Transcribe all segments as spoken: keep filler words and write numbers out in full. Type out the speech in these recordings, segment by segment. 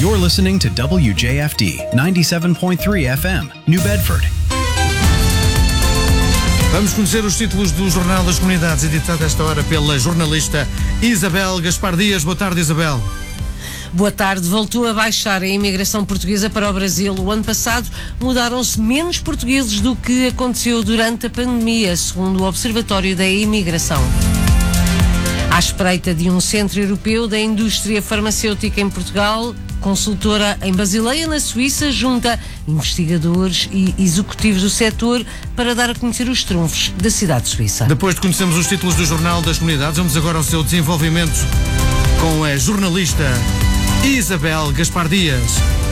You're listening to W J F D ninety-seven point three F M, New Bedford. Vamos conhecer os títulos do Jornal das Comunidades, editado esta hora pela jornalista Isabel Gaspar Dias. Boa tarde, Isabel. Boa tarde. Voltou a baixar a imigração portuguesa para o Brasil. O ano passado mudaram-se menos portugueses do que aconteceu durante a pandemia, segundo o Observatório da Imigração. À espreita de um centro europeu da indústria farmacêutica em Portugal, consultora em Basileia, na Suíça, junta investigadores e executivos do setor para dar a conhecer os trunfos da cidade suíça. Depois de conhecermos os títulos do Jornal das Comunidades, vamos agora ao seu desenvolvimento com a jornalista Isabel Gaspar Dias.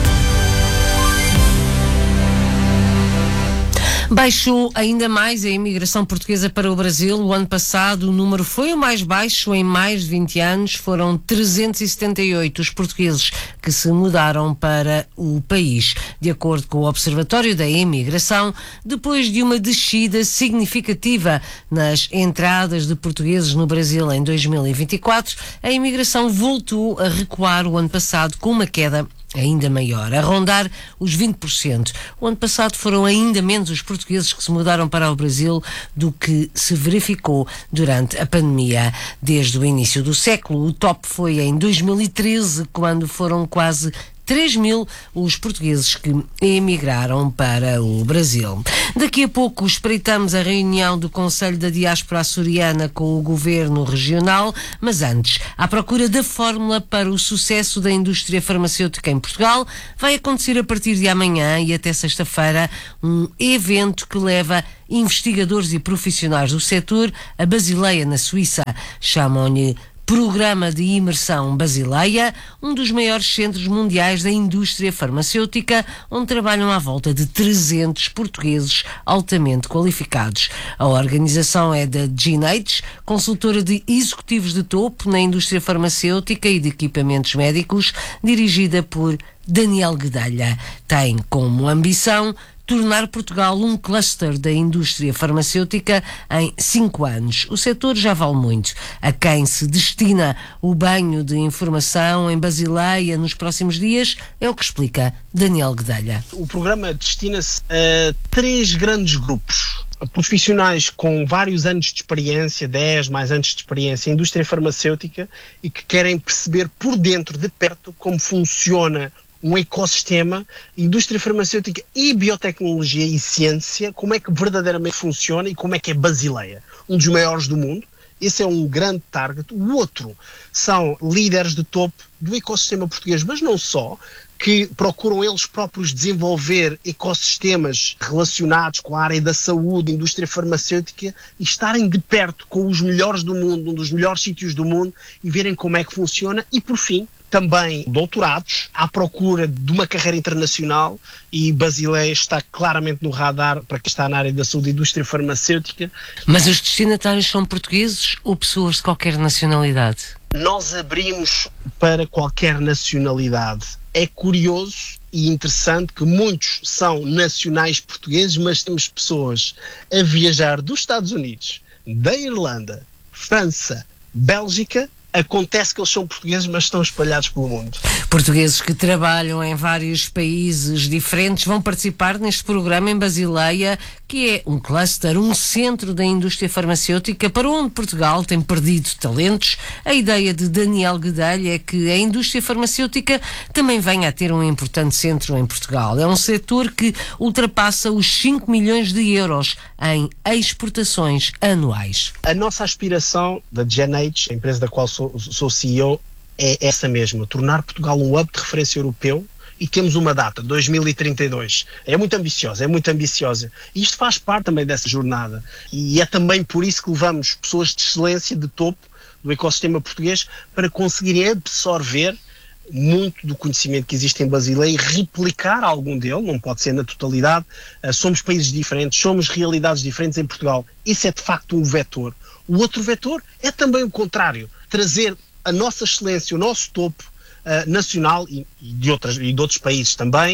Baixou ainda mais a imigração portuguesa para o Brasil. O ano passado o número foi o mais baixo em mais de vinte anos. Foram trezentos e setenta e oito os portugueses que se mudaram para o país. De acordo com o Observatório da Imigração, depois de uma descida significativa nas entradas de portugueses no Brasil em dois mil e vinte e quatro, a imigração voltou a recuar o ano passado com uma queda ainda maior, a rondar os vinte por cento. O ano passado foram ainda menos os portugueses que se mudaram para o Brasil do que se verificou durante a pandemia desde o início do século. O top foi em dois mil e treze, quando foram quase três mil os portugueses que emigraram para o Brasil. Daqui a pouco espreitamos a reunião do Conselho da Diáspora Açoriana com o Governo Regional, mas antes, à procura da fórmula para o sucesso da indústria farmacêutica em Portugal, vai acontecer a partir de amanhã e até sexta-feira um evento que leva investigadores e profissionais do setor a Basileia, na Suíça. Chamam-lhe Programa de Imersão Basileia, um dos maiores centros mundiais da indústria farmacêutica, onde trabalham à volta de trezentos portugueses altamente qualificados. A organização é da G N H, consultora de executivos de topo na indústria farmacêutica e de equipamentos médicos, dirigida por Daniel Guedelha. Tem como ambição tornar Portugal um cluster da indústria farmacêutica em cinco anos. O setor já vale muito. A quem se destina o banho de informação em Basileia nos próximos dias é o que explica Daniel Guedelha. O programa destina-se a três grandes grupos. Profissionais com vários anos de experiência, dez mais anos de experiência em indústria farmacêutica e que querem perceber por dentro, de perto, como funciona um ecossistema, indústria farmacêutica e biotecnologia e ciência, como é que verdadeiramente funciona e como é que é Basileia, um dos maiores do mundo. Esse é um grande target. O outro são líderes de topo do ecossistema português, mas não só, que procuram eles próprios desenvolver ecossistemas relacionados com a área da saúde, indústria farmacêutica, e estarem de perto com os melhores do mundo, um dos melhores sítios do mundo, e verem como é que funciona. E, por fim, também doutorados à procura de uma carreira internacional, e Basileia está claramente no radar para quem está na área da saúde e indústria farmacêutica. Mas os destinatários são portugueses ou pessoas de qualquer nacionalidade? Nós abrimos para qualquer nacionalidade. É curioso e interessante que muitos são nacionais portugueses, mas temos pessoas a viajar dos Estados Unidos, da Irlanda, França, Bélgica. Acontece que eles são portugueses, mas estão espalhados pelo mundo. Portugueses que trabalham em vários países diferentes vão participar neste programa em Basileia, que é um cluster, um centro da indústria farmacêutica para onde Portugal tem perdido talentos. A ideia de Daniel Guedelha é que a indústria farmacêutica também venha a ter um importante centro em Portugal. É um setor que ultrapassa os cinco milhões de euros em exportações anuais. A nossa aspiração da G N H, a empresa da qual sou sou C E O, é essa mesma, tornar Portugal um hub de referência europeu, e temos uma data, dois mil e trinta e dois. É muito ambiciosa, é muito ambiciosa. E isto faz parte também dessa jornada. E é também por isso que levamos pessoas de excelência, de topo, do ecossistema português, para conseguirem absorver muito do conhecimento que existe em Basileia e replicar algum dele, não pode ser na totalidade. Uh, somos países diferentes, somos realidades diferentes em Portugal. Isso é de facto um vetor. O outro vetor é também o contrário, trazer a nossa excelência, o nosso topo uh, nacional e, e, de outras, e de outros países também,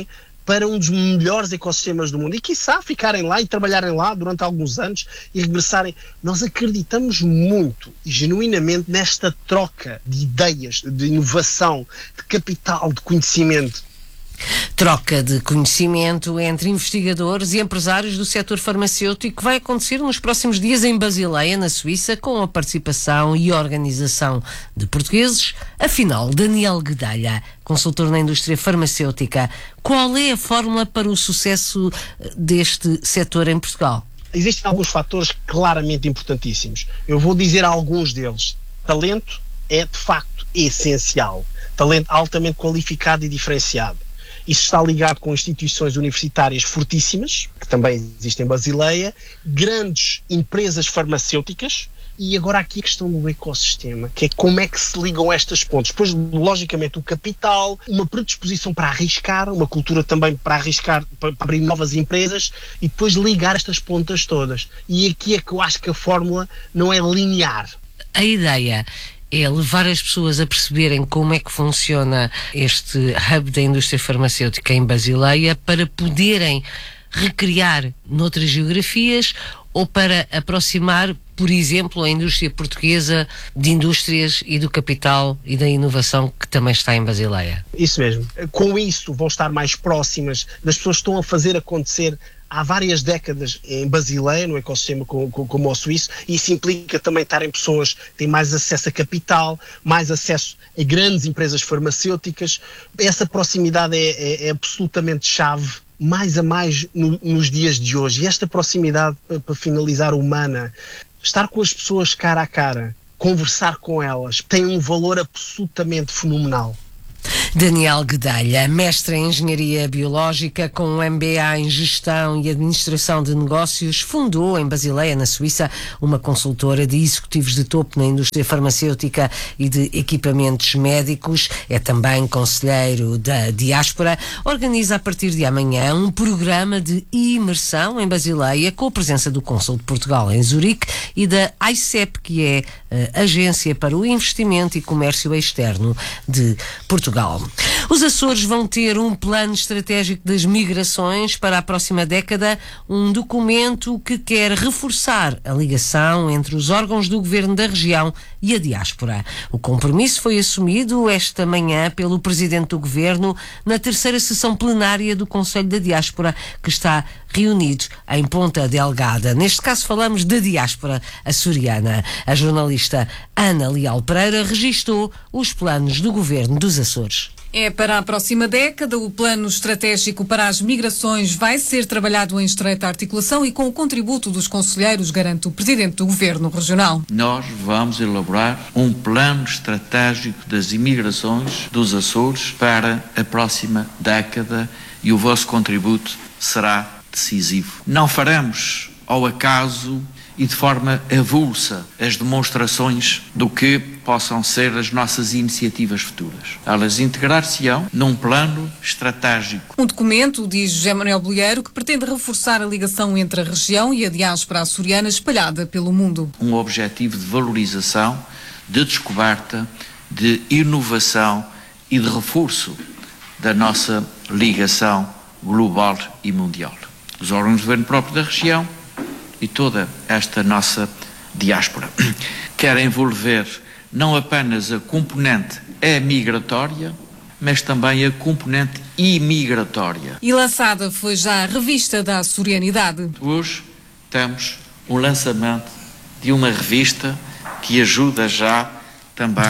para um dos melhores ecossistemas do mundo e, quiçá, ficarem lá e trabalharem lá durante alguns anos e regressarem. Nós acreditamos muito e genuinamente nesta troca de ideias, de inovação, de capital, de conhecimento. Troca de conhecimento entre investigadores e empresários do setor farmacêutico que vai acontecer nos próximos dias em Basileia, na Suíça, com a participação e organização de portugueses. Afinal, Daniel Guedalha, consultor na indústria farmacêutica, qual é a fórmula para o sucesso deste setor em Portugal? Existem alguns fatores claramente importantíssimos. Eu vou dizer alguns deles. Talento é, de facto, essencial. Talento altamente qualificado e diferenciado. Isso está ligado com instituições universitárias fortíssimas, que também existem em Basileia, grandes empresas farmacêuticas, e agora aqui a questão do ecossistema, que é como é que se ligam estas pontes. Depois, logicamente, o capital, uma predisposição para arriscar, uma cultura também para arriscar, para abrir novas empresas, e depois ligar estas pontas todas. E aqui é que eu acho que a fórmula não é linear. A ideia é levar as pessoas a perceberem como é que funciona este hub da indústria farmacêutica em Basileia para poderem recriar noutras geografias ou para aproximar, por exemplo, a indústria portuguesa de indústrias e do capital e da inovação que também está em Basileia. Isso mesmo. Com isso vão estar mais próximas das pessoas que estão a fazer acontecer há várias décadas em Basileia, no ecossistema como, como o suíço, e isso implica também estarem pessoas que têm mais acesso a capital, mais acesso a grandes empresas farmacêuticas. Essa proximidade é, é, é absolutamente chave, mais a mais no, nos dias de hoje. E esta proximidade, para, para finalizar, humana, estar com as pessoas cara a cara, conversar com elas, tem um valor absolutamente fenomenal. Daniel Guedalha, mestre em Engenharia Biológica com um M B A em Gestão e Administração de Negócios, fundou em Basileia, na Suíça, uma consultora de executivos de topo na indústria farmacêutica e de equipamentos médicos. É também conselheiro da Diáspora. Organiza a partir de amanhã um programa de imersão em Basileia com a presença do Cônsul de Portugal em Zurique e da A I C E P, que é a Agência para o Investimento e Comércio Externo de Portugal. Os Açores vão ter um plano estratégico das migrações para a próxima década, um documento que quer reforçar a ligação entre os órgãos do governo da região e a diáspora. O compromisso foi assumido esta manhã pelo Presidente do Governo na terceira sessão plenária do Conselho da Diáspora, que está reunido em Ponta Delgada. Neste caso falamos da diáspora açoriana. A jornalista Ana Leal Pereira registou os planos do Governo dos Açores. É para a próxima década. O plano estratégico para as migrações vai ser trabalhado em estreita articulação e com o contributo dos conselheiros, garante o Presidente do Governo Regional. Nós vamos elaborar um plano estratégico das imigrações dos Açores para a próxima década e o vosso contributo será decisivo. Não faremos ao acaso e de forma avulsa as demonstrações do que possam ser as nossas iniciativas futuras. Elas integrar-se-ão num plano estratégico. Um documento, diz José Manuel Bolheiro, que pretende reforçar a ligação entre a região e a diáspora açoriana espalhada pelo mundo. Um objetivo de valorização, de descoberta, de inovação e de reforço da nossa ligação global e mundial. Os órgãos de governo próprio da região e toda esta nossa diáspora quer envolver não apenas a componente emigratória, mas também a componente imigratória. E lançada foi já a revista da açorianidade. Hoje temos o lançamento de uma revista que ajuda já também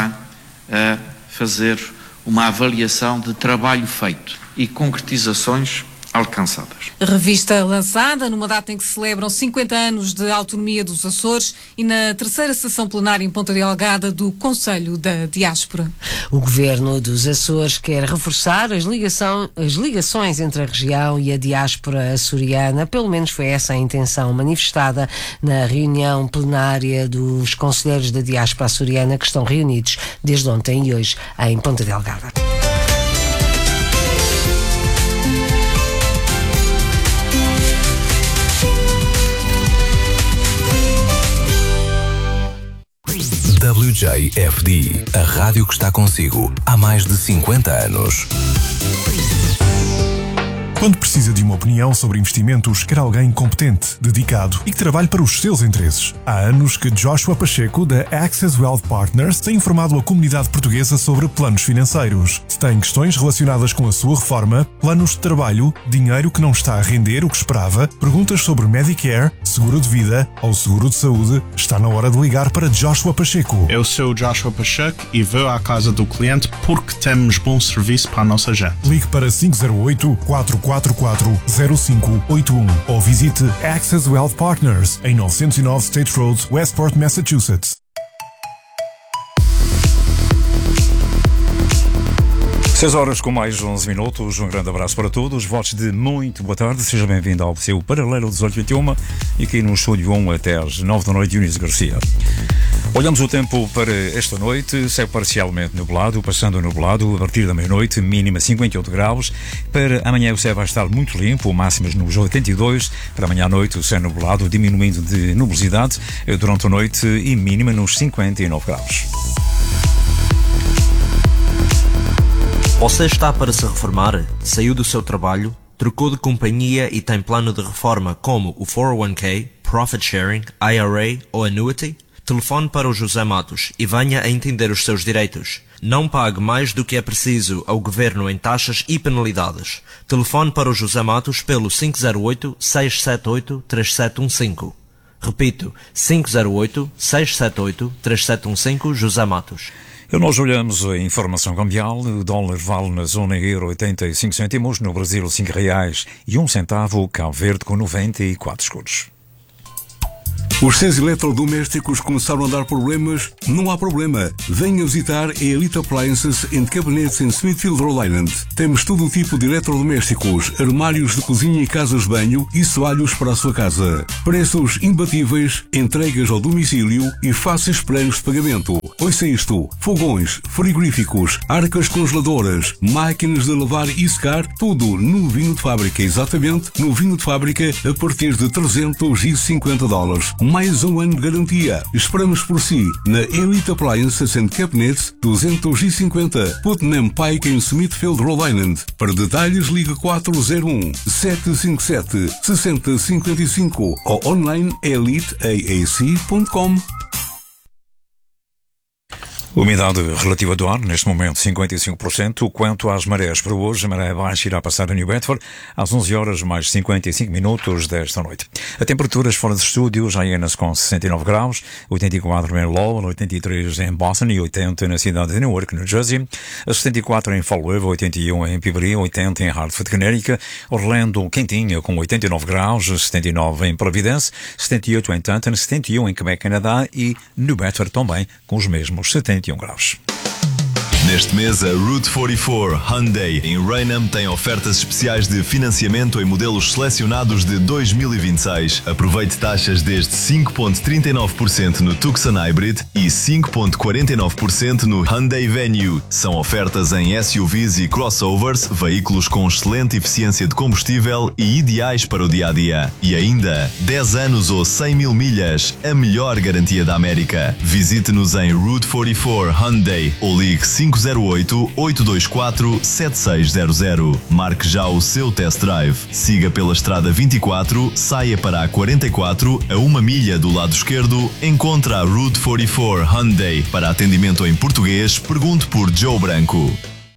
a fazer uma avaliação de trabalho feito e concretizações alcançadas. Revista lançada numa data em que se celebram cinquenta anos de autonomia dos Açores e na terceira sessão plenária em Ponta Delgada do Conselho da Diáspora. O Governo dos Açores quer reforçar as, ligação, as ligações entre a região e a diáspora açoriana. Pelo menos foi essa a intenção manifestada na reunião plenária dos conselheiros da diáspora açoriana que estão reunidos desde ontem e hoje em Ponta Delgada. W J F D, a rádio que está consigo há mais de cinquenta anos. Quando precisa de uma opinião sobre investimentos, quer alguém competente, dedicado e que trabalhe para os seus interesses. Há anos que Joshua Pacheco, da Access Wealth Partners, tem informado a comunidade portuguesa sobre planos financeiros. Se tem questões relacionadas com a sua reforma, planos de trabalho, dinheiro que não está a render o que esperava, perguntas sobre Medicare, seguro de vida ou seguro de saúde, está na hora de ligar para Joshua Pacheco. Eu sou Joshua Pacheco e vou à casa do cliente porque temos bom serviço para a nossa gente. Ligue para cinco zero oito, quatro quatro quatro, zero cinco oito um ou visite Access Wealth Partners em novecentos e nove State Road, Westport, Massachusetts. seis horas com mais onze minutos, um grande abraço para todos, votos de muito boa tarde, seja bem-vindo ao seu Paralelo dezoito vinte e um e aqui no Estúdio um até às nove da noite, Eunice Garcia. Olhamos o tempo para esta noite, céu parcialmente nublado, passando a nublado a partir da meia-noite, mínima cinquenta e oito graus. Para amanhã o céu vai estar muito limpo, máximas nos oitenta e dois. Para amanhã à noite o céu nublado, diminuindo de nubosidade durante a noite e mínima nos cinquenta e nove graus. Você está para se reformar? Saiu do seu trabalho? Trocou de companhia e tem plano de reforma como o quatro oh um k, Profit Sharing, I R A ou Annuity? Telefone para o José Matos e venha a entender os seus direitos. Não pague mais do que é preciso ao Governo em taxas e penalidades. Telefone para o José Matos pelo cinco zero oito, seis sete oito, três sete um cinco. Repito, cinco zero oito, seis sete oito, três sete um cinco, José Matos. E nós olhamos a informação cambial. O dólar vale na zona euro oitenta e cinco cêntimos, no Brasil cinco reais e um centavo, Cabo Verde com noventa e quatro escudos. Os seus eletrodomésticos começaram a dar problemas? Não há problema. Venha visitar a Elite Appliances and Cabinets em Smithfield, Rhode Island. Temos todo o tipo de eletrodomésticos, armários de cozinha e casas de banho e soalhos para a sua casa. Preços imbatíveis, entregas ao domicílio e fáceis planos de pagamento. Ouça isto: fogões, frigoríficos, arcas congeladoras, máquinas de lavar e secar, tudo no vinho de fábrica, exatamente no vinho de fábrica a partir de trezentos e cinquenta dólares. Mais um ano de garantia. Esperamos por si na Elite Appliances and Cabinets duzentos e cinquenta Putnam Pike em Smithfield, Rhode Island. Para detalhes ligue quatro zero um, sete cinco sete, seis zero cinco cinco ou online elite a a c ponto com. Umidade relativa do ar, neste momento cinquenta e cinco por cento. Quanto às marés para hoje, a maré baixa irá passar a New Bedford às onze horas mais cinquenta e cinco minutos desta noite. A temperaturas fora de estúdio, Hyannis com sessenta e nove graus, oitenta e quatro em Lowell, oitenta e três em Boston e oitenta na cidade de Newark, New Jersey, a setenta e quatro em Fall River, oitenta e um em Peabody, oitenta em Hartford, Connecticut, Orlando quentinha com oitenta e nove graus, setenta e nove em Providence, setenta e oito em Taunton, setenta e um em Quebec, Canadá e New Bedford também com os mesmos setenta e um graus. Neste mês, a Route quarenta e quatro Hyundai em Raynham tem ofertas especiais de financiamento em modelos selecionados de dois mil e vinte e seis. Aproveite taxas desde cinco vírgula trinta e nove por cento no Tucson Hybrid e cinco vírgula quarenta e nove por cento no Hyundai Venue. São ofertas em S U Vs e crossovers, veículos com excelente eficiência de combustível e ideais para o dia-a-dia. E ainda, dez anos ou cem mil milhas, a melhor garantia da América. Visite-nos em Route quarenta e quatro Hyundai ou ligue cinco zero oito, oito dois quatro, sete seis zero zero. Marque já o seu test drive. Siga pela estrada vinte e quatro, saia para a quarenta e quatro, a uma milha do lado esquerdo, encontra a Route quarenta e quatro Hyundai. Para atendimento em português, pergunte por Joe Branco.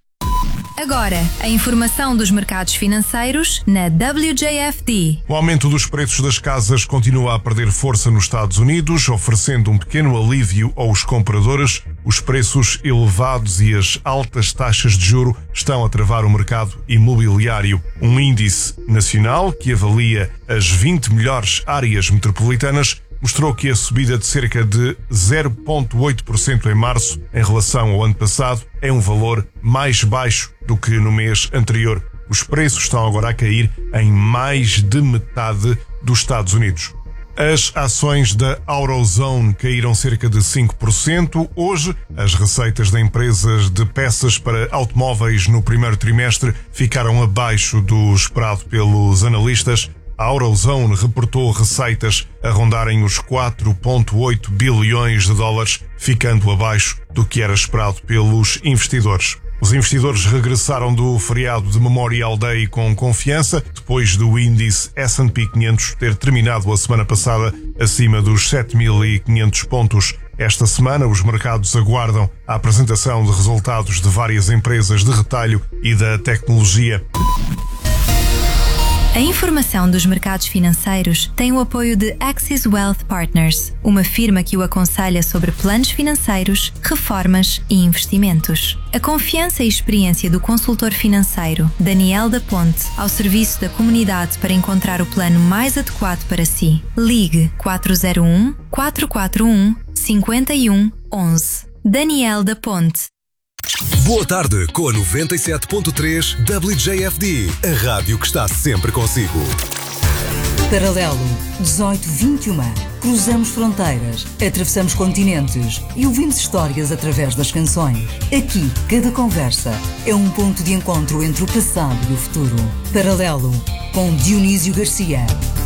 Agora, a informação dos mercados financeiros na W J F D. O aumento dos preços das casas continua a perder força nos Estados Unidos, oferecendo um pequeno alívio aos compradores. Os preços elevados e as altas taxas de juro estão a travar o mercado imobiliário. Um índice nacional que avalia as vinte melhores áreas metropolitanas mostrou que a subida de cerca de zero vírgula oito por cento em março em relação ao ano passado é um valor mais baixo do que no mês anterior. Os preços estão agora a cair em mais de metade dos Estados Unidos. As ações da Eurozone caíram cerca de cinco por cento. Hoje, as receitas de empresas de peças para automóveis no primeiro trimestre ficaram abaixo do esperado pelos analistas. A Eurozone reportou receitas a rondarem os quatro vírgula oito bilhões de dólares, ficando abaixo do que era esperado pelos investidores. Os investidores regressaram do feriado de Memorial Day com confiança, depois do índice S and P quinhentos ter terminado a semana passada acima dos sete mil e quinhentos pontos. Esta semana, os mercados aguardam a apresentação de resultados de várias empresas de retalho e da tecnologia. A informação dos mercados financeiros tem o apoio de Axis Wealth Partners, uma firma que o aconselha sobre planos financeiros, reformas e investimentos. A confiança e experiência do consultor financeiro Daniel da Ponte ao serviço da comunidade para encontrar o plano mais adequado para si. Ligue quatro zero um, quatro quatro um, cinco um um um. Daniel da Ponte. Boa tarde com a noventa e sete ponto três W J F D, a rádio que está sempre consigo. Paralelo dezoito vinte e um. Cruzamos fronteiras, atravessamos continentes e ouvimos histórias através das canções. Aqui, cada conversa é um ponto de encontro entre o passado e o futuro. Paralelo com Dionísio Garcia.